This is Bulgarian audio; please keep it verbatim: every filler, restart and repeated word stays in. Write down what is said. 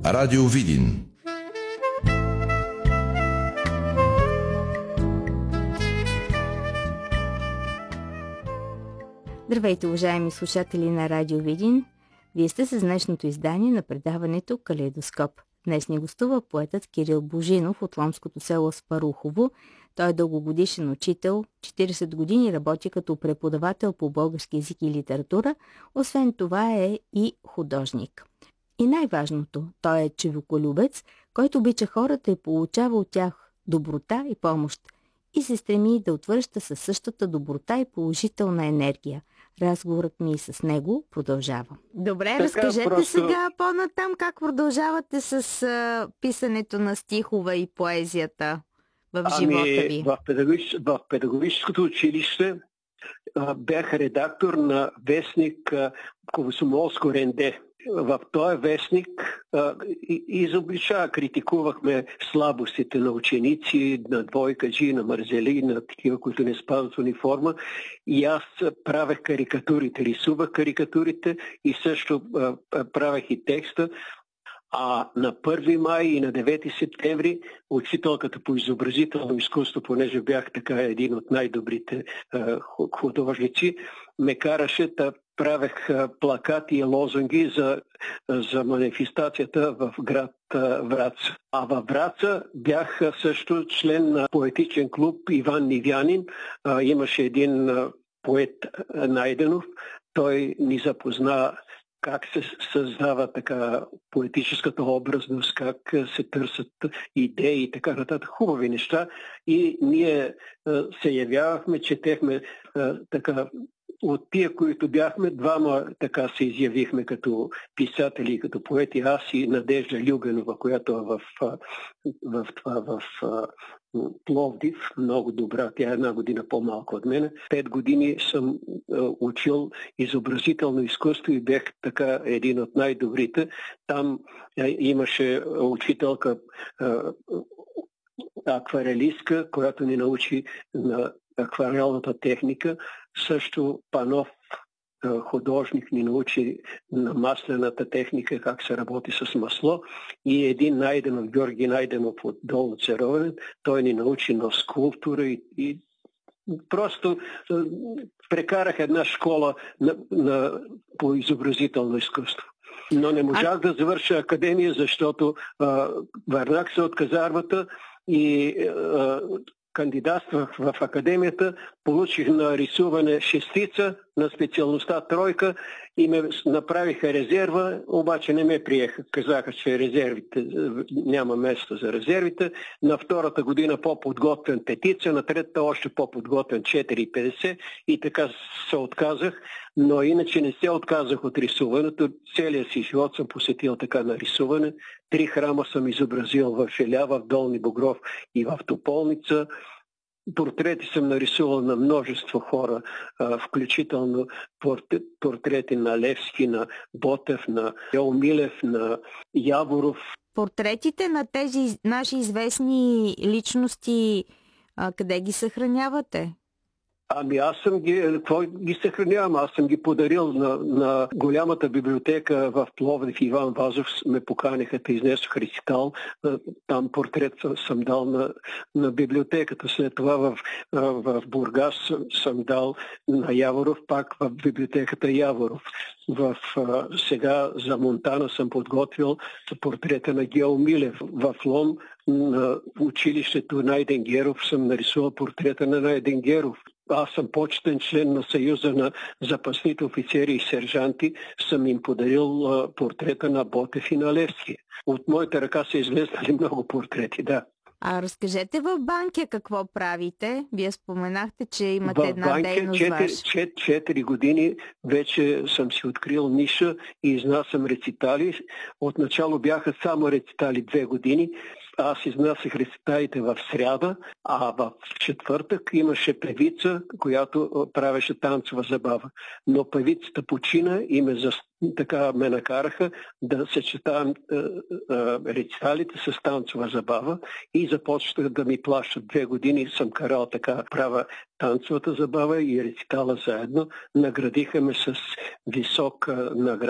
Радио Видин. Здравейте, уважаеми слушатели на Радио Видин. Вие сте с днешното издание на предаването Калейдоскоп. Днес ни гостува поетът Кирил Божинов от ломското село Спарухово. Той е дългогодишен учител, четирийсет години работи като преподавател по български език и литература, освен това е и художник. И най-важното, той е човеколюбец, който обича хората и получава от тях доброта и помощ и се стреми да отвръща със същата доброта и положителна енергия. Разговорът ми с него продължава. Добре, така, разкажете просто... сега по-натам как продължавате с а, писането на стихове и поезията в ами, живота ви. В, педагогич... в педагогическото училище а, бях редактор на вестник а, Комсомолско ренде. В този вестник а, изоблича, критикувахме слабостите на ученици, на двойкаджи, на мързели, на такива, които не спазват униформа. И аз правех карикатурите, рисувах карикатурите и също а, правех и текста. А на първи май и на девети септември учителката по изобразително изкуство, понеже бях така един от най-добрите а, художници, ме караше да правех плакати и лозунги за, за манифестацията в град Враца. А във Враца бях също член на поетичен клуб Иван Нивянин. А, имаше един поет Найденов. Той ни запозна как се създава така поетическата образност, как се търсят идеи и така нататък. Хубави неща. И ние а, се явявахме, четехме а, така. От тия, които бяхме, двама така се изявихме като писатели, като поети. Аз и Надежда Любенова, която е в, в, в, в, в Пловдив, много добра. Тя е една година по-малко от мен. Пет години съм учил изобразително изкуство и бях така един от най-добрите. Там имаше учителка акварелистка, която ни научи на акварелната техника. Също Панов, художник, ни научи на маслената техника, как се работи с масло. И един Найденов, Георги Найденов от Долно Церовен, той ни научи на скулптура и, и просто прекарах една школа на, на, по изобразително изкуство. Но не можах а... да завърша академия, защото а, върнах се от казармата и а, кандидатствах в академията, получих на рисуване шестица, на специалността тройка и ме направиха резерва, обаче не ме приеха. Казаха, че резервите, няма место за резервите. На втората година по-подготвен петица, на третата още по-подготвен четири цяло и петдесет и така се отказах. Но иначе не се отказах от рисуването. Целият си живот съм посетил така на рисуване. Три храма съм изобразил в Желя, в Долни Богров и в Тополница. Портрети съм нарисувал на множество хора, включително портрети на Левски, на Ботев, на Елмилев, на Яворов. Портретите на тези наши известни личности, къде ги съхранявате? Ами аз съм ги, какво ги съхранявам? Аз съм ги подарил на, на голямата библиотека в Пловдив. Иван Вазов ме поканиха да изнесох рецитал. Там портрет съм дал на, на библиотеката. След това в, в Бургас съм, съм дал на Яворов, пак в библиотеката Яворов. В, сега за Монтана съм подготвил портрета на Гео Милев. В Лом на училището Найден Геров съм нарисувал портрета на Найден Геров. Аз съм почетен член на Съюза на запасните офицери и сержанти. Съм им подарил а, портрета на Ботев и на Левски. От моята ръка са излезнали много портрети, да. А разкажете в Банкя какво правите? Вие споменахте, че имате в една Банкя, дейност ваша. четири години вече съм си открил ниша и изнасям рецитали. Отначало бяха само рецитали две години. Аз изнасях рециталите в сряда, а в четвъртък имаше певица, която правеше танцова забава. Но певицата почина и ме, за... така ме накараха да съчетавам е, е, рециталите с танцова забава и започнаха да ми плащат. Две години съм карал така, правя танцовата забава и рецитала заедно. Наградиха ме с висока награда.